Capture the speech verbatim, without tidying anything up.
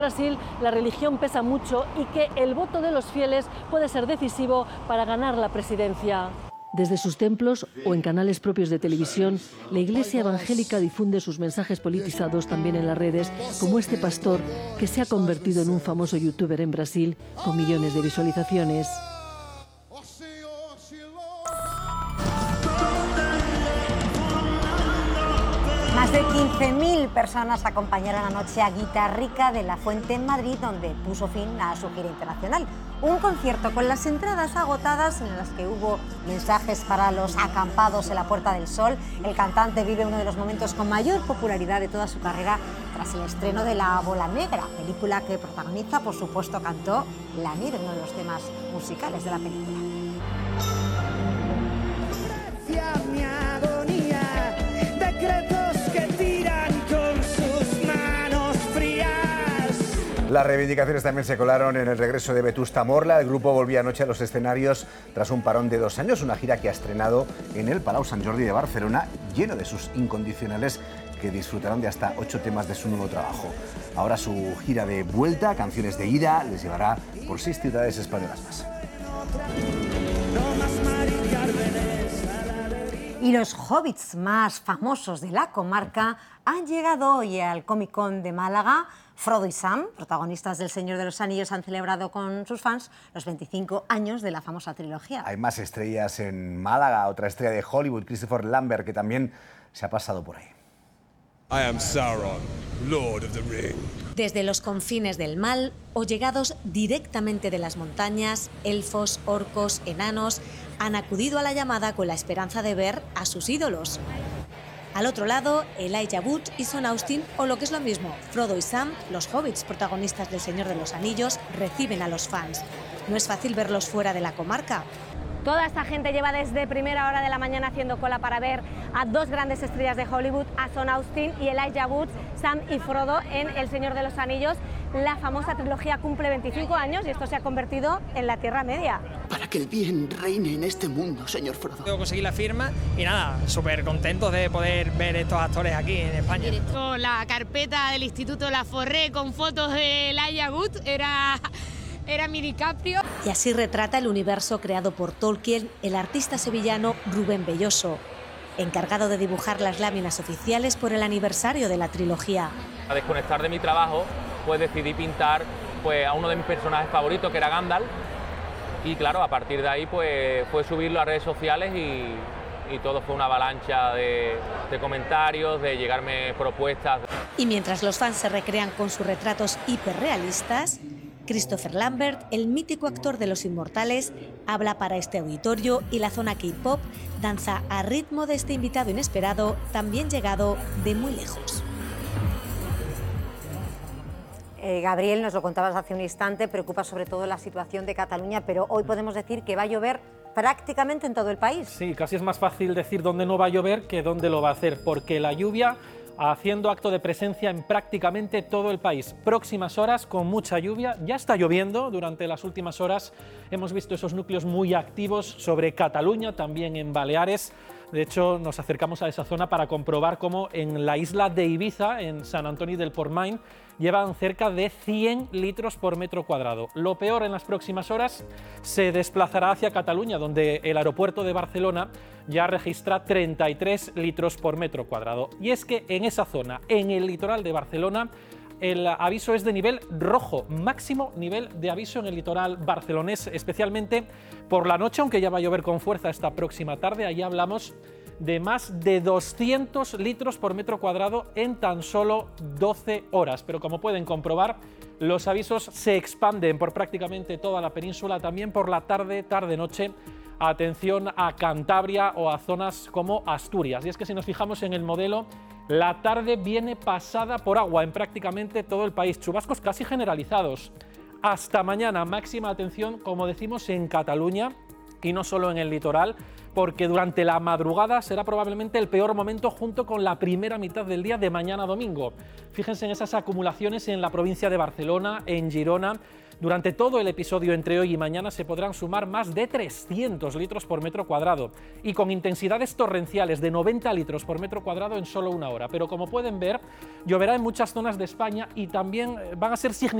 Brasil la religión pesa mucho y que el voto de los fieles puede ser decisivo para ganar la presidencia. Desde sus templos o en canales propios de televisión, la Iglesia evangélica difunde sus mensajes politizados también en las redes, como este pastor que se ha convertido en un famoso youtuber en Brasil con millones de visualizaciones. Más de quince mil personas acompañaron anoche a Guitarrica de la Fuente en Madrid, donde puso fin a su gira internacional. Un concierto con las entradas agotadas en las que hubo mensajes para los acampados en la Puerta del Sol. El cantante vive uno de los momentos con mayor popularidad de toda su carrera tras el estreno de La Bola Negra, película que protagoniza, por supuesto, cantó La Nieve, uno de los temas musicales de la película. Mi agonía, decretos que tiran con sus manos frías. Las reivindicaciones también se colaron en el regreso de Vetusta Morla. El grupo volvía anoche a los escenarios tras un parón de dos años, una gira que ha estrenado en el Palau Sant Jordi de Barcelona, lleno de sus incondicionales que disfrutarán de hasta ocho temas de su nuevo trabajo. Ahora su gira de vuelta, Canciones de Ida, les llevará por seis ciudades españolas más. Y los hobbits más famosos de la comarca han llegado hoy al Comic Con de Málaga. Frodo y Sam, protagonistas del Señor de los Anillos, han celebrado con sus fans los veinticinco años de la famosa trilogía. Hay más estrellas en Málaga, otra estrella de Hollywood, Christopher Lambert, que también se ha pasado por ahí. I am Sauron, Lord of the Ring. Desde los confines del mal o llegados directamente de las montañas, elfos, orcos, enanos han acudido a la llamada con la esperanza de ver a sus ídolos. Al otro lado, Elijah Wood y Sean Astin, o lo que es lo mismo, Frodo y Sam, los hobbits protagonistas del Señor de los Anillos, reciben a los fans. No es fácil verlos fuera de la comarca. Toda esta gente lleva desde primera hora de la mañana haciendo cola para ver a dos grandes estrellas de Hollywood, a Sean Astin y Elijah Wood, Sam y Frodo en El Señor de los Anillos. La famosa trilogía cumple veinticinco años y esto se ha convertido en la Tierra Media. Para que el bien reine en este mundo, señor Frodo. Tengo que conseguir la firma y nada, súper contentos de poder ver estos actores aquí en España. La carpeta del instituto la forré con fotos de Elijah Wood, era... Era mi DiCaprio. Y así retrata el universo creado por Tolkien el artista sevillano Rubén Belloso, encargado de dibujar las láminas oficiales por el aniversario de la trilogía. A desconectar de mi trabajo, pues decidí pintar pues, a uno de mis personajes favoritos, que era Gandalf, y claro, a partir de ahí pues, fue subirlo a redes sociales y, y todo fue una avalancha de, de comentarios, de llegarme propuestas. Y mientras los fans se recrean con sus retratos hiperrealistas, Christopher Lambert, el mítico actor de Los Inmortales, habla para este auditorio y la zona K-pop danza a ritmo de este invitado inesperado, también llegado de muy lejos. Eh, Gabriel, nos lo contabas hace un instante, preocupa sobre todo la situación de Cataluña, pero hoy podemos decir que va a llover prácticamente en todo el país. Sí, casi es más fácil decir dónde no va a llover que dónde lo va a hacer, porque la lluvia haciendo acto de presencia en prácticamente todo el país. Próximas horas con mucha lluvia, ya está lloviendo durante las últimas horas, hemos visto esos núcleos muy activos sobre Cataluña, también en Baleares. De hecho, nos acercamos a esa zona para comprobar cómo en la isla de Ibiza, en Sant Antoni del Portmany, llevan cerca de cien litros por metro cuadrado. Lo peor en las próximas horas se desplazará hacia Cataluña, donde el aeropuerto de Barcelona ya registra treinta y tres litros por metro cuadrado. Y es que en esa zona, en el litoral de Barcelona, el aviso es de nivel rojo, máximo nivel de aviso en el litoral barcelonés, especialmente por la noche, aunque ya va a llover con fuerza esta próxima tarde. Allí hablamos de más de doscientos litros por metro cuadrado en tan solo doce horas. Pero como pueden comprobar, los avisos se expanden por prácticamente toda la península, también por la tarde, tarde-noche. Atención a Cantabria o a zonas como Asturias. Y es que si nos fijamos en el modelo, la tarde viene pasada por agua en prácticamente todo el país. Chubascos casi generalizados. Hasta mañana, máxima atención, como decimos, en Cataluña y no solo en el litoral, porque durante la madrugada será probablemente el peor momento junto con la primera mitad del día de mañana domingo. Fíjense en esas acumulaciones en la provincia de Barcelona, en Girona, Durante todo el episodio entre hoy y mañana se podrán sumar más de trescientos litros por metro cuadrado y con intensidades torrenciales de noventa litros por metro cuadrado en solo una hora. Pero como pueden ver, lloverá en muchas zonas de España y también van a ser significativas